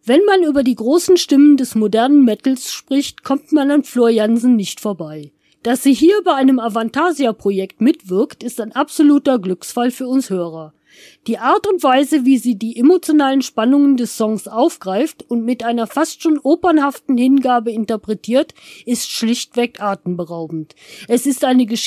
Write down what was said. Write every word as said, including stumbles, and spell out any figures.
Wenn man über die großen Stimmen des modernen Metals spricht, kommt man an Floor Jansen nicht vorbei. Dass sie hier bei einem Avantasia-Projekt mitwirkt, ist ein absoluter Glücksfall für uns Hörer. Die Art und Weise, wie sie die emotionalen Spannungen des Songs aufgreift und mit einer fast schon opernhaften Hingabe interpretiert, ist schlichtweg atemberaubend. Es ist eine Geschichte,